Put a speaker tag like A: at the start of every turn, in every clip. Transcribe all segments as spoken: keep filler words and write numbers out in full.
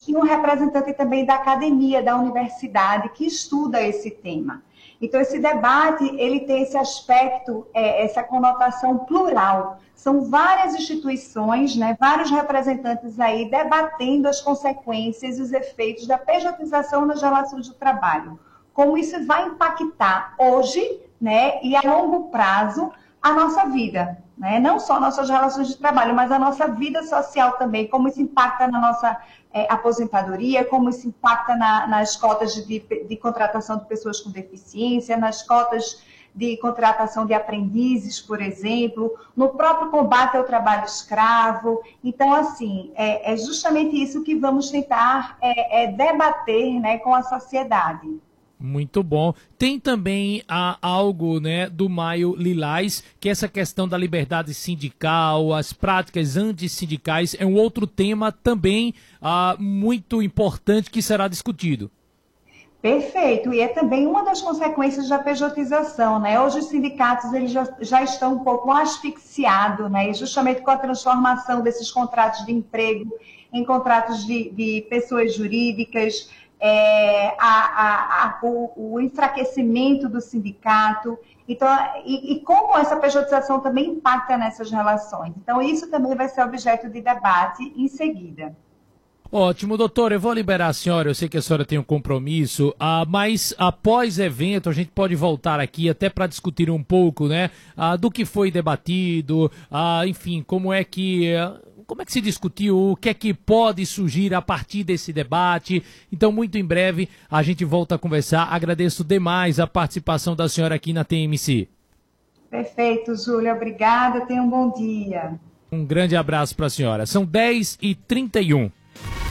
A: e um representante também da academia, da universidade, que estuda esse tema. Então, esse debate, ele tem esse aspecto, é, essa conotação plural. São várias instituições, né, vários representantes aí debatendo as consequências e os efeitos da pejotização nas relações de trabalho. Como isso vai impactar hoje, né, e a longo prazo a nossa vida, né? Não só nossas relações de trabalho, mas a nossa vida social também, como isso impacta na nossa é, aposentadoria, como isso impacta na, nas cotas de, de, de contratação de pessoas com deficiência, nas cotas de contratação de aprendizes, por exemplo, no próprio combate ao trabalho escravo. Então, assim, é, é justamente isso que vamos tentar é, é, debater, né, com a sociedade.
B: Muito bom. Tem também ah, algo, né, do Maio Lilás, que é essa questão da liberdade sindical, as práticas antissindicais, é um outro tema também ah, muito importante que será discutido.
A: Perfeito, e é também uma das consequências da pejotização, né? Hoje os sindicatos eles já, já estão um pouco asfixiados, né? E justamente com a transformação desses contratos de emprego em contratos de, de pessoas jurídicas, É, a, a, a, o, o enfraquecimento do sindicato, então, e, e como essa pejotização também impacta nessas relações. Então, isso também vai ser objeto de debate em seguida.
B: Ótimo, doutor, eu vou liberar a senhora, eu sei que a senhora tem um compromisso, ah, mas após evento a gente pode voltar aqui até para discutir um pouco, né, ah, do que foi debatido, ah, enfim, como é que... Ah, Como é que se discutiu, o que é que pode surgir a partir desse debate? Então, muito em breve, a gente volta a conversar. Agradeço demais a participação da senhora aqui na T M C.
A: Perfeito, Júlia. Obrigada. Tenha um bom dia.
B: Um grande abraço para a senhora. São dez e trinta e um.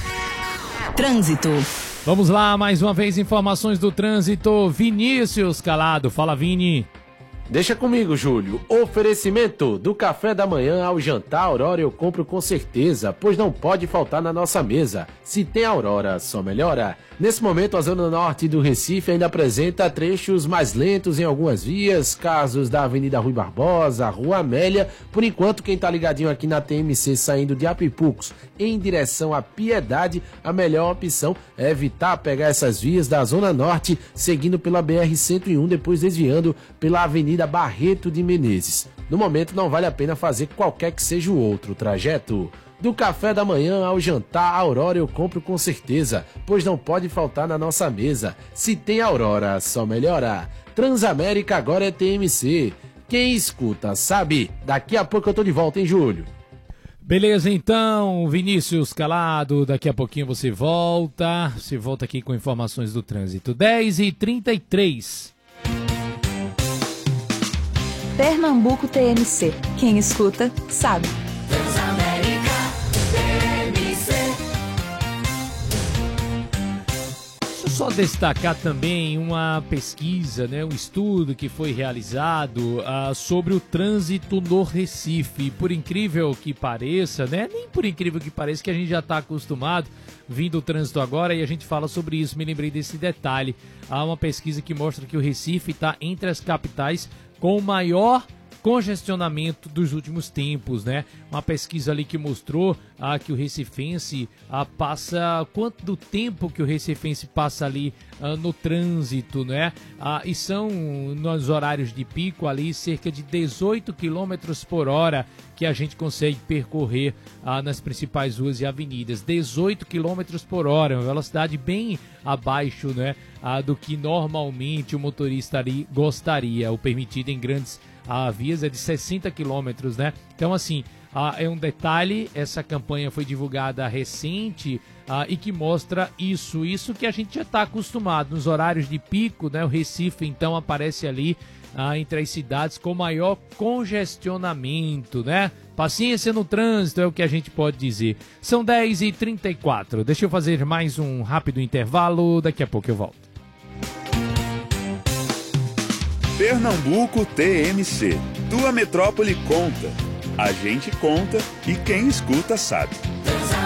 C: Trânsito.
B: Vamos lá, mais uma vez, informações do trânsito. Vinícius Calado. Fala, Vini.
D: Deixa comigo, Júlio. Oferecimento do café da manhã ao jantar Aurora eu compro com certeza, pois não pode faltar na nossa mesa. Se tem Aurora, só melhora. Nesse momento, a zona norte do Recife ainda apresenta trechos mais lentos em algumas vias, casos da Avenida Rui Barbosa, Rua Amélia. Por enquanto, quem tá ligadinho aqui na T M C saindo de Apipucos em direção à Piedade, a melhor opção é evitar pegar essas vias da zona norte, seguindo pela B R cento e um, depois desviando pela Avenida Barreto de Menezes. No momento, não vale a pena fazer qualquer que seja o outro trajeto. Do café da manhã ao jantar, Aurora eu compro com certeza, pois não pode faltar na nossa mesa. Se tem Aurora, só melhora. Transamérica agora é T M C. Quem escuta sabe. Daqui a pouco eu tô de volta, hein, Júlio?
B: Beleza, então, Vinícius Calado, daqui a pouquinho você volta. Você volta aqui com informações do trânsito. dez e trinta e três.
C: Pernambuco T M C. Quem escuta sabe.
B: Só destacar também uma pesquisa, né, um estudo que foi realizado uh, sobre o trânsito no Recife. Por incrível que pareça, né, nem por incrível que pareça, que a gente já está acostumado vindo o trânsito agora e a gente fala sobre isso, me lembrei desse detalhe. Há uma pesquisa que mostra que o Recife está entre as capitais com o maior congestionamento dos últimos tempos, né? Uma pesquisa ali que mostrou ah, que o recifense ah, passa, quanto do tempo que o recifense passa ali ah, no trânsito, né? Ah, e são, nos horários de pico ali, cerca de dezoito quilômetros por hora que a gente consegue percorrer ah, nas principais ruas e avenidas. dezoito quilômetros por hora, uma velocidade bem abaixo, né? Ah, do que normalmente o motorista ali gostaria. O permitido em grandes a vias é de sessenta quilômetros, né? Então, assim, ah, é um detalhe, essa campanha foi divulgada recente ah, e que mostra isso, isso que a gente já está acostumado. Nos horários de pico, né? O Recife, então, aparece ali ah, entre as cidades com maior congestionamento, né? Paciência no trânsito é o que a gente pode dizer. São dez e trinta e quatro. Deixa eu fazer mais um rápido intervalo, daqui a pouco eu volto.
E: Pernambuco T M C. Tua metrópole conta. A gente conta e quem escuta sabe.